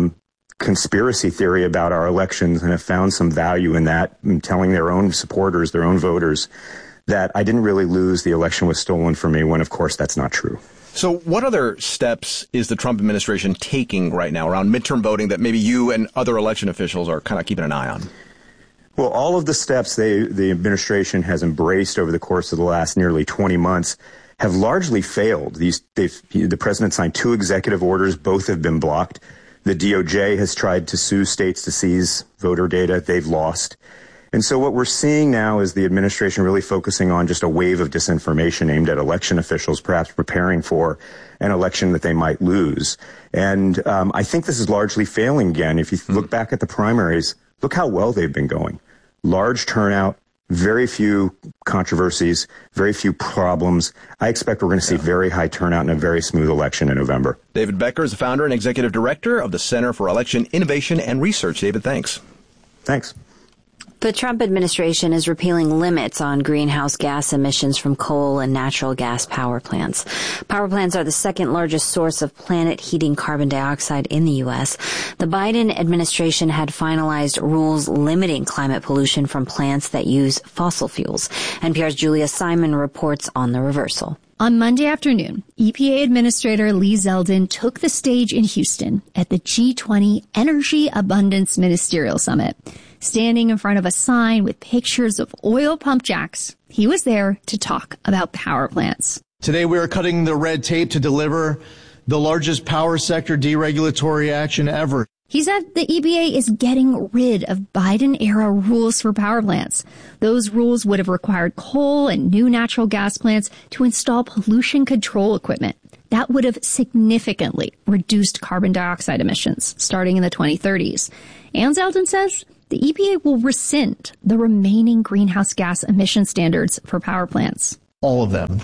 conspiracy theory about our elections and have found some value in that, in telling their own supporters, their own voters, that I didn't really lose, the election was stolen from me, when of course that's not true. So what other steps is the Trump administration taking right now around midterm voting that maybe you and other election officials are kind of keeping an eye on? Well, all of the steps the administration has embraced over the course of the last nearly 20 months have largely failed. The president signed 2 executive orders. Both have been blocked. The DOJ has tried to sue states to seize voter data. They've lost. And so what we're seeing now is the administration really focusing on just a wave of disinformation aimed at election officials, perhaps preparing for an election that they might lose. And I think this is largely failing again. If you look back at the primaries, look how well they've been going. Large turnout, very few controversies, very few problems. I expect we're going to see very high turnout and a very smooth election in November. David Becker is the founder and executive director of the Center for Election Innovation and Research. David, thanks. Thanks. The Trump administration is repealing limits on greenhouse gas emissions from coal and natural gas power plants. Power plants are the second largest source of planet-heating carbon dioxide in the U.S. The Biden administration had finalized rules limiting climate pollution from plants that use fossil fuels. NPR's Julia Simon reports on the reversal. On Monday afternoon, EPA Administrator Lee Zeldin took the stage in Houston at the G20 Energy Abundance Ministerial Summit. Standing in front of a sign with pictures of oil pump jacks, he was there to talk about power plants. Today we are cutting the red tape to deliver the largest power sector deregulatory action ever. He said the EPA is getting rid of Biden-era rules for power plants. Those rules would have required coal and new natural gas plants to install pollution control equipment. That would have significantly reduced carbon dioxide emissions starting in the 2030s. And Zeldin says the EPA will rescind the remaining greenhouse gas emission standards for power plants. All of them.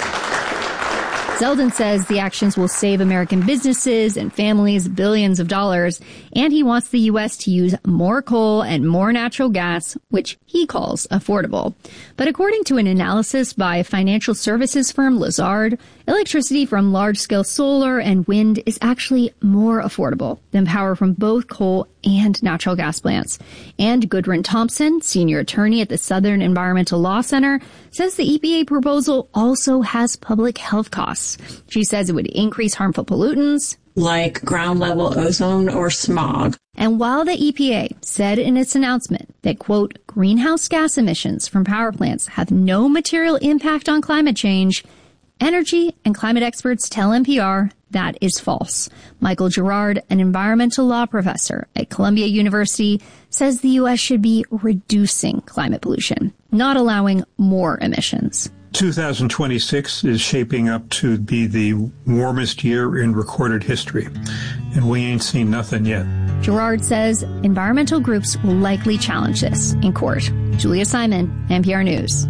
Zeldin says the actions will save American businesses and families billions of dollars, and he wants the U.S. to use more coal and more natural gas, which he calls affordable. But according to an analysis by financial services firm Lazard, electricity from large-scale solar and wind is actually more affordable than power from both coal and natural gas plants. And Gudrun Thompson, senior attorney at the Southern Environmental Law Center, says the EPA proposal also has public health costs. She says it would increase harmful pollutants like ground level ozone or smog. And while the EPA said in its announcement that, quote, greenhouse gas emissions from power plants have no material impact on climate change, energy and climate experts tell NPR that is false. Michael Girard, an environmental law professor at Columbia University, says the U.S. should be reducing climate pollution, not allowing more emissions. 2026 is shaping up to be the warmest year in recorded history, and we ain't seen nothing yet. Girard says environmental groups will likely challenge this in court. Julia Simon, NPR News.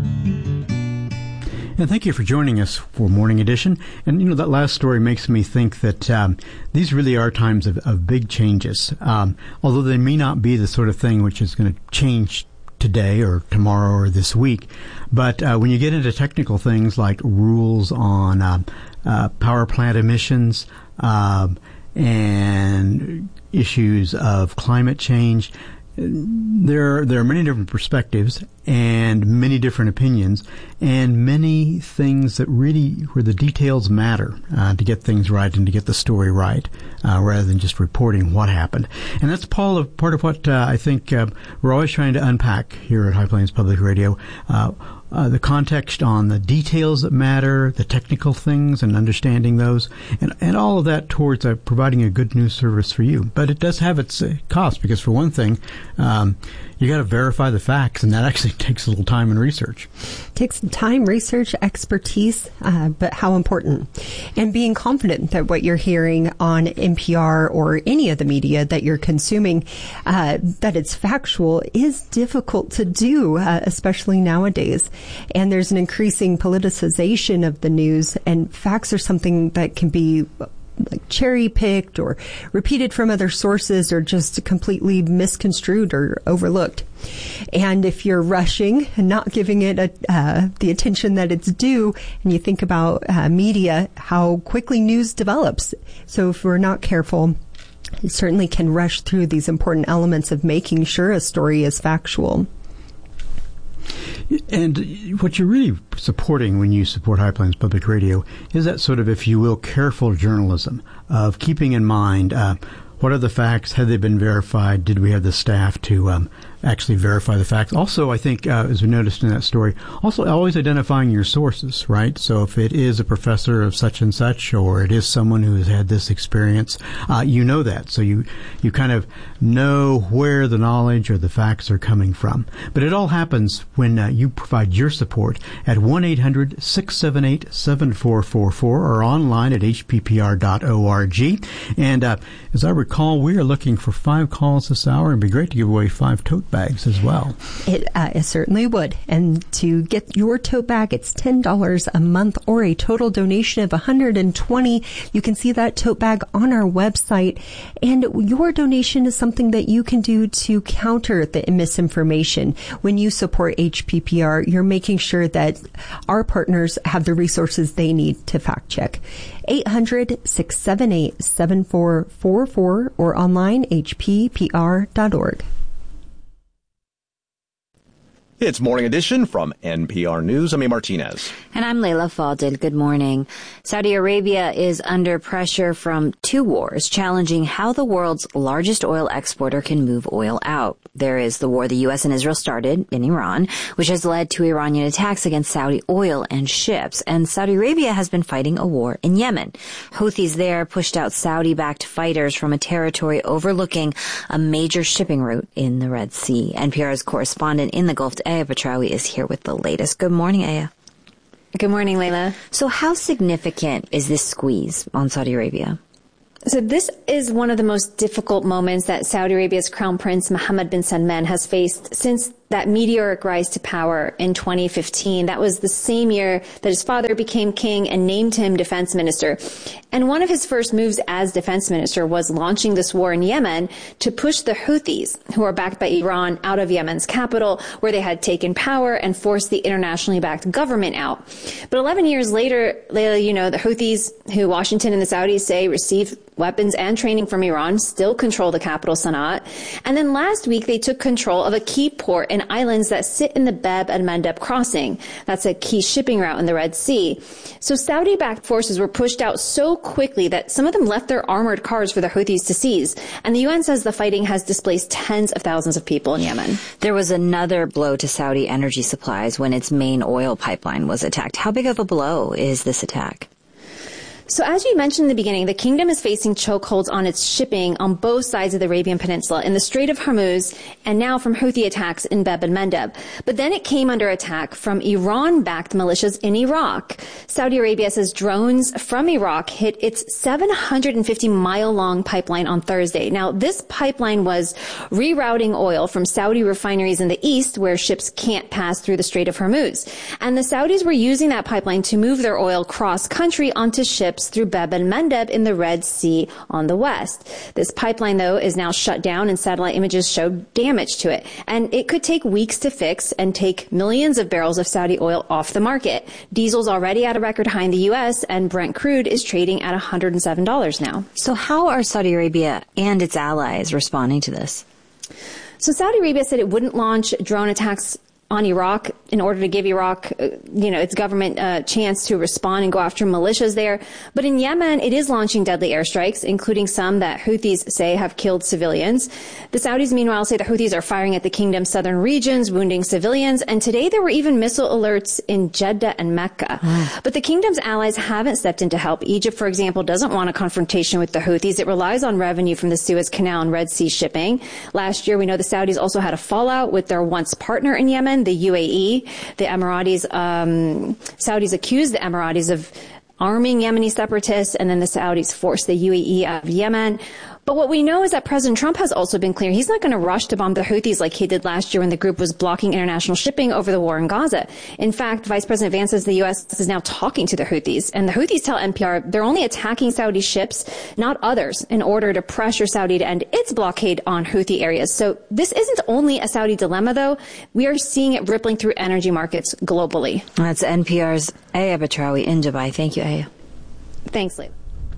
And thank you for joining us for Morning Edition. And, that last story makes me think that these really are times of big changes, although they may not be the sort of thing which is going to change today or tomorrow or this week. But when you get into technical things like rules on power plant emissions and issues of climate change, there are many different perspectives and many different opinions and many things that really where the details matter to get things right and to get the story right rather than just reporting what happened. And that's part of what I think we're always trying to unpack here at High Plains Public Radio. The context on the details that matter, the technical things and understanding those, and all of that towards providing a good news service for you. But it does have its cost because, for one thing, you got to verify the facts, and that actually takes a little time and research. Takes time, research, expertise, but how important. And being confident that what you're hearing on NPR or any of the media that you're consuming, that it's factual is difficult to do, especially nowadays. And there's an increasing politicization of the news, and facts are something that can be like cherry picked or repeated from other sources or just completely misconstrued or overlooked. And if you're rushing and not giving it the attention that it's due, and you think about media, how quickly news develops. So if we're not careful, it certainly can rush through these important elements of making sure a story is factual. And what you're really supporting when you support High Plains Public Radio is that sort of, if you will, careful journalism of keeping in mind what are the facts, have they been verified, did we have the staff to actually verify the facts. Also, I think, as we noticed in that story, also always identifying your sources, right? So if it is a professor of such and such, or it is someone who has had this experience, you know that. So you kind of know where the knowledge or the facts are coming from. But it all happens when you provide your support at 1-800-678-7444 or online at hppr.org. And as I recall, we are looking for 5 calls this hour. It'd be great to give away 5 tote tote bags as well. It certainly would. And to get your tote bag, it's $10 a month or a total donation of $120. You can see that tote bag on our website. And your donation is something that you can do to counter the misinformation. When you support HPPR, you're making sure that our partners have the resources they need to fact check. 800-678-7444 or online hppr.org. It's Morning Edition from NPR News. I'm A. Martinez. And I'm Layla Faldin. Good morning. Saudi Arabia is under pressure from two wars, challenging how the world's largest oil exporter can move oil out. There is the war the U.S. and Israel started in Iran, which has led to Iranian attacks against Saudi oil and ships. And Saudi Arabia has been fighting a war in Yemen. Houthis there pushed out Saudi-backed fighters from a territory overlooking a major shipping route in the Red Sea. NPR's correspondent in the Gulf, Aya Petraoui, is here with the latest. Good morning, Aya. Good morning, Layla. So how significant is this squeeze on Saudi Arabia? So this is one of the most difficult moments that Saudi Arabia's Crown Prince Mohammed bin Salman has faced since that meteoric rise to power in 2015. That was the same year that his father became king and named him defense minister. And one of his first moves as defense minister was launching this war in Yemen to push the Houthis, who are backed by Iran, out of Yemen's capital, where they had taken power, and forced the internationally backed government out. But 11 years later, Layla, you know, the Houthis, who Washington and the Saudis say received weapons and training from Iran, still control the capital, Sana'a. And then last week, they took control of a key port and islands that sit in the Bab el-Mandeb crossing. That's a key shipping route in the Red Sea. So Saudi-backed forces were pushed out so quickly that some of them left their armored cars for the Houthis to seize. And the UN says the fighting has displaced tens of thousands of people in Yemen. There was another blow to Saudi energy supplies when its main oil pipeline was attacked. How big of a blow is this attack? So as you mentioned in the beginning, the kingdom is facing chokeholds on its shipping on both sides of the Arabian Peninsula, in the Strait of Hormuz, and now from Houthi attacks in Bab el-Mandeb. But then it came under attack from Iran-backed militias in Iraq. Saudi Arabia says drones from Iraq hit its 750-mile-long pipeline on Thursday. Now, this pipeline was rerouting oil from Saudi refineries in the east, where ships can't pass through the Strait of Hormuz. And the Saudis were using that pipeline to move their oil cross-country onto ships through Bab el-Mandeb in the Red Sea on the west. This pipeline, though, is now shut down, and satellite images show damage to it. And it could take weeks to fix and take millions of barrels of Saudi oil off the market. Diesel's already at a record high in the U.S., and Brent crude is trading at $107 now. So how are Saudi Arabia and its allies responding to this? So Saudi Arabia said it wouldn't launch drone attacks on Iraq in order to give Iraq, its government a chance to respond and go after militias there. But in Yemen, it is launching deadly airstrikes, including some that Houthis say have killed civilians. The Saudis, meanwhile, say the Houthis are firing at the kingdom's southern regions, wounding civilians. And today there were even missile alerts in Jeddah and Mecca. But the kingdom's allies haven't stepped in to help. Egypt, for example, doesn't want a confrontation with the Houthis. It relies on revenue from the Suez Canal and Red Sea shipping. Last year, we know the Saudis also had a fallout with their once partner in Yemen, the UAE. The Emiratis, Saudis accused the Emiratis of arming Yemeni separatists, and then the Saudis forced the UAE out of Yemen. But what we know is that President Trump has also been clear he's not going to rush to bomb the Houthis like he did last year when the group was blocking international shipping over the war in Gaza. In fact, Vice President Vance says the U.S. is now talking to the Houthis. And the Houthis tell NPR they're only attacking Saudi ships, not others, in order to pressure Saudi to end its blockade on Houthi areas. So this isn't only a Saudi dilemma, though. We are seeing it rippling through energy markets globally. That's NPR's Aya Petraoui in Dubai. Thank you, Aya. Thanks, Layla.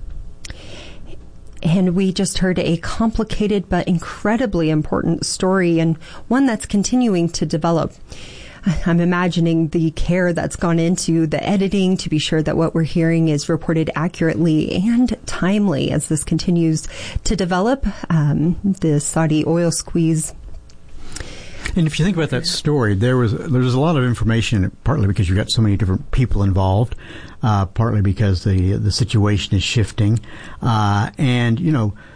And we just heard a complicated but incredibly important story, and one that's continuing to develop. I'm imagining the care that's gone into the editing to be sure that what we're hearing is reported accurately and timely as this continues to develop. The Saudi oil squeeze. And if you think about that story, there's a lot of information, partly because you've got so many different people involved, partly because the situation is shifting, and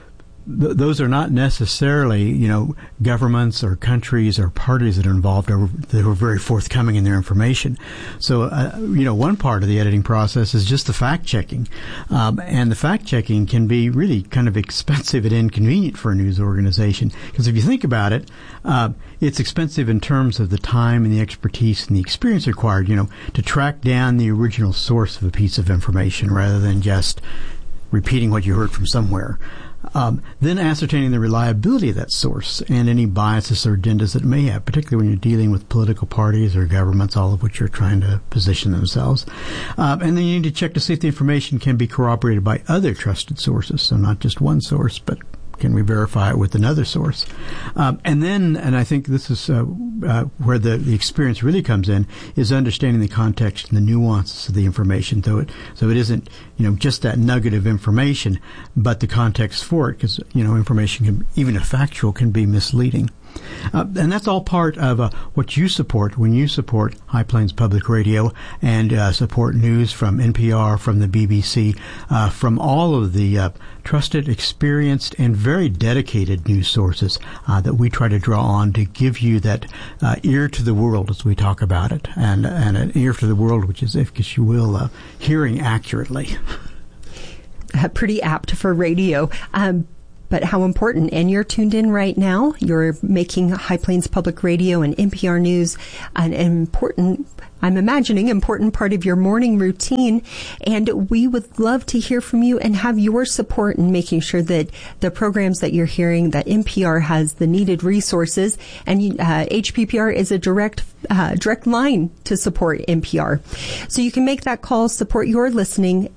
those are not necessarily, governments or countries or parties that are involved that are very forthcoming in their information. So, one part of the editing process is just the fact-checking. And the fact-checking can be really kind of expensive and inconvenient for a news organization. Because if you think about it, it's expensive in terms of the time and the expertise and the experience required, to track down the original source of a piece of information rather than just repeating what you heard from somewhere. Then ascertaining the reliability of that source and any biases or agendas that it may have, particularly when you're dealing with political parties or governments, all of which are trying to position themselves. And then you need to check to see if the information can be corroborated by other trusted sources. So not just one source, but can we verify it with another source? And I think this is where the experience really comes in, is understanding the context and the nuances of the information. So it isn't, just that nugget of information, but the context for it, because, information can, even if factual, can be misleading. And that's all part of what you support when you support High Plains Public Radio and support news from NPR, from the BBC, from all of the trusted, experienced, and very dedicated news sources that we try to draw on to give you that ear to the world as we talk about it, and an ear to the world, which is, if you will, hearing accurately. Pretty apt for radio. But how important, and you're tuned in right now, you're making High Plains Public Radio and NPR News an important, I'm imagining, important part of your morning routine. And we would love to hear from you and have your support in making sure that the programs that you're hearing, that NPR has the needed resources, and HPPR is a direct line to support NPR. So you can make that call, support your listening,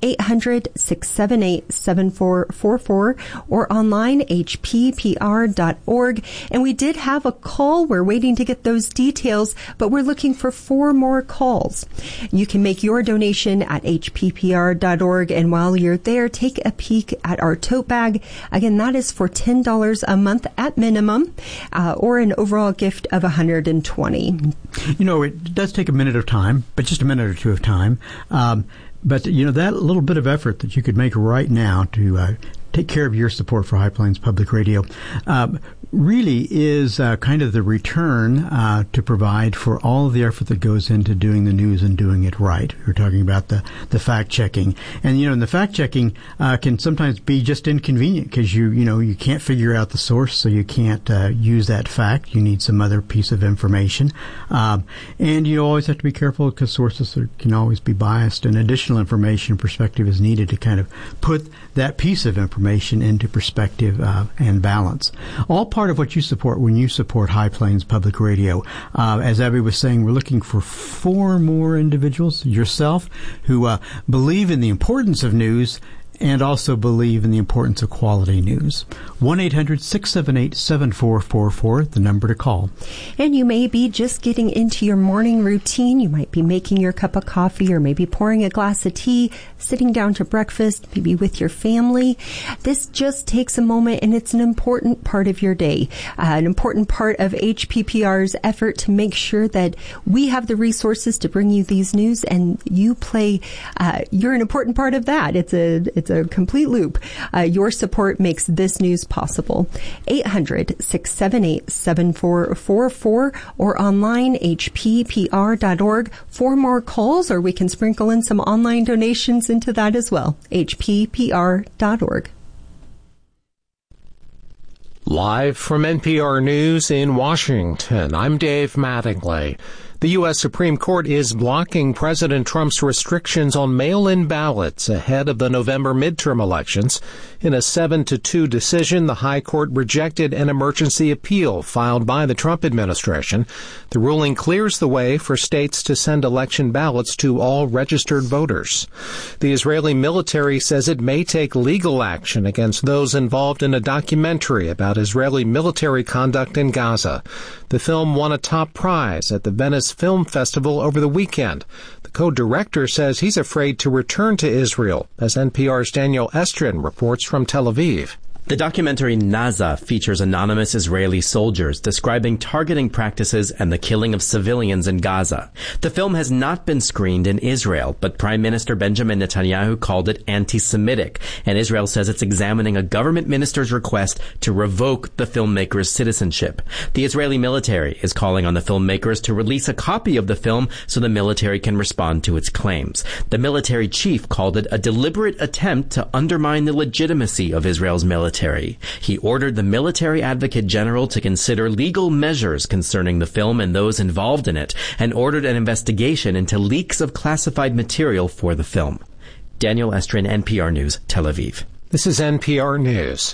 800-678-7444, or online, hppr.org. And we did have a call. We're waiting to get those details, but we're looking for 4 more calls. You can make your donation at hppr.org, and while you're there, take a peek at our tote bag. Again, that is for $10 a month at minimum, or an overall gift of $120. It does take a minute of time, but just a minute or two of time. But that little bit of effort that you could make right now to take care of your support for High Plains Public Radio really is kind of the return to provide for all of the effort that goes into doing the news and doing it right. We're talking about the fact-checking. And, and the fact-checking can sometimes be just inconvenient because you can't figure out the source, so you can't use that fact. You need some other piece of information. And you always have to be careful because sources can always be biased, and additional information and perspective is needed to kind of put that piece of information into perspective and balance. All part of what you support when you support High Plains Public Radio. As Abby was saying, we're looking for 4 more individuals, yourself, who believe in the importance of news and also believe in the importance of quality news. 1-800-678-7444, the number to call. And you may be just getting into your morning routine. You might be making your cup of coffee, or maybe pouring a glass of tea, sitting down to breakfast, maybe with your family. This just takes a moment, and it's an important part of your day, an important part of HPPR's effort to make sure that we have the resources to bring you these news, and you play, you're an important part of that. It's a complete loop. Your support makes this news possible. 800-678-7444 or online, hppr.org. 4 more calls, or we can sprinkle in some online donations into that as well. hppr.org. Live from NPR News in Washington, I'm Dave Mattingly. The U.S. Supreme Court is blocking President Trump's restrictions on mail-in ballots ahead of the November midterm elections. In a 7-2 decision, the High Court rejected an emergency appeal filed by the Trump administration. The ruling clears the way for states to send election ballots to all registered voters. The Israeli military says it may take legal action against those involved in a documentary about Israeli military conduct in Gaza. The film won a top prize at the Venice Film Festival over the weekend. The co-director says he's afraid to return to Israel, as NPR's Daniel Estrin reports from Tel Aviv. The documentary Naza features anonymous Israeli soldiers describing targeting practices and the killing of civilians in Gaza. The film has not been screened in Israel, but Prime Minister Benjamin Netanyahu called it anti-Semitic, and Israel says it's examining a government minister's request to revoke the filmmaker's citizenship. The Israeli military is calling on the filmmakers to release a copy of the film so the military can respond to its claims. The military chief called it a deliberate attempt to undermine the legitimacy of Israel's military. He ordered the military advocate general to consider legal measures concerning the film and those involved in it, and ordered an investigation into leaks of classified material for the film. Daniel Estrin, NPR News, Tel Aviv. This is NPR News.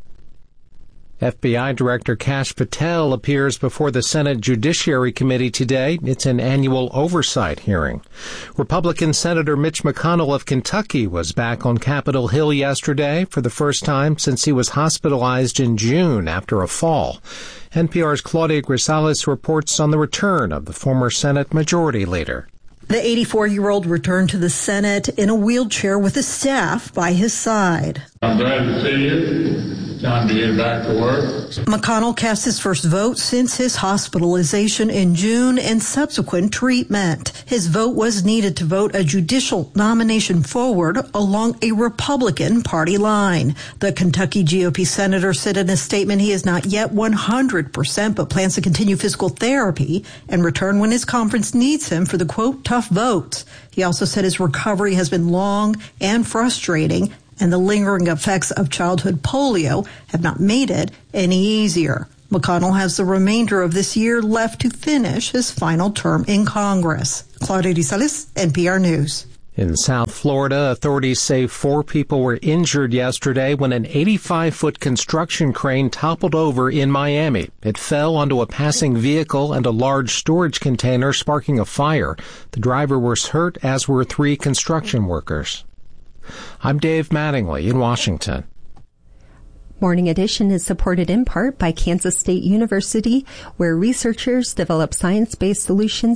FBI Director Kash Patel appears before the Senate Judiciary Committee today. It's an annual oversight hearing. Republican Senator Mitch McConnell of Kentucky was back on Capitol Hill yesterday for the first time since he was hospitalized in June after a fall. NPR's Claudia Grisales reports on the return of the former Senate Majority Leader. The 84-year-old returned to the Senate in a wheelchair with his staff by his side. I'm glad to see you. Time to get back to work. McConnell cast his first vote since his hospitalization in June and subsequent treatment. His vote was needed to vote a judicial nomination forward along a Republican Party line. The Kentucky GOP senator said in a statement he is not yet 100%, but plans to continue physical therapy and return when his conference needs him for the, quote, tough votes. He also said his recovery has been long and frustrating, and the lingering effects of childhood polio have not made it any easier. McConnell has the remainder of this year left to finish his final term in Congress. Claudia Grisales, NPR News. In South Florida, authorities say 4 people were injured yesterday when an 85-foot construction crane toppled over in Miami. It fell onto a passing vehicle and a large storage container, sparking a fire. The driver was hurt, as were 3 construction workers. I'm Dave Mattingly in Washington. Morning Edition is supported in part by Kansas State University, where researchers develop science-based solutions